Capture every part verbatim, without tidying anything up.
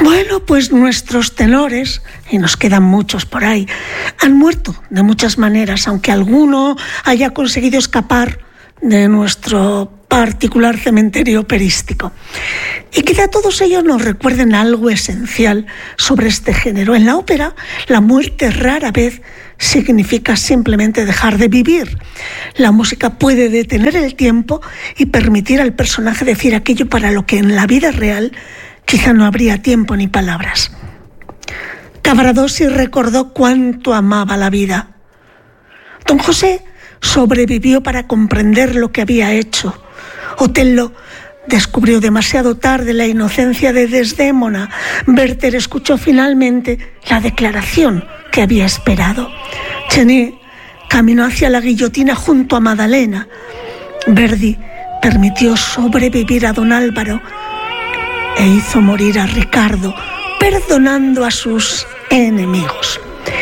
Bueno, pues nuestros tenores, y nos quedan muchos por ahí, han muerto de muchas maneras, aunque alguno haya conseguido escapar de nuestro particular cementerio operístico. Y quizá todos ellos nos recuerden algo esencial sobre este género. En la ópera, la muerte rara vez significa simplemente dejar de vivir. La música puede detener el tiempo y permitir al personaje decir aquello para lo que en la vida real quizá no habría tiempo ni palabras. Cavaradossi recordó cuánto amaba la vida. Don José sobrevivió para comprender lo que había hecho. Otello descubrió demasiado tarde la inocencia de Desdémona. Werther escuchó finalmente la declaración que había esperado. Chenet caminó hacia la guillotina junto a Madalena. Verdi permitió sobrevivir a don Álvaro e hizo morir a Ricardo, perdonando a sus enemigos.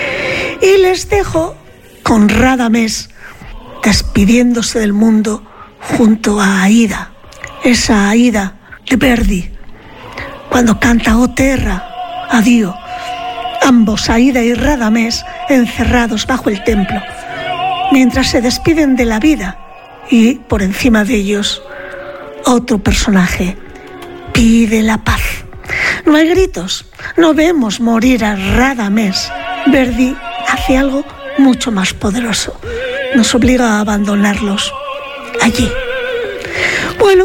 Y les dejo con Radames despidiéndose del mundo junto a Aida, esa Aida de Verdi, cuando canta O Terra, adiós. Ambos, Aida y Radames, encerrados bajo el templo, mientras se despiden de la vida, y por encima de ellos otro personaje pide la paz. No hay gritos, no vemos morir a Radames. Verdi hace algo mucho más poderoso, nos obliga a abandonarlos allí. Bueno,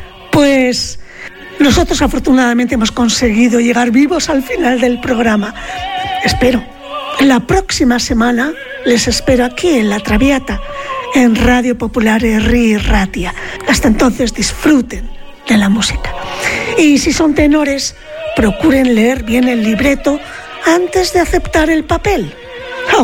pues nosotros afortunadamente hemos conseguido llegar vivos al final del programa. Espero. La próxima semana les espero aquí en La Traviata, en Radio Popular Herri Ratia. Hasta entonces disfruten de la música. Y si son tenores, procuren leer bien el libreto antes de aceptar el papel.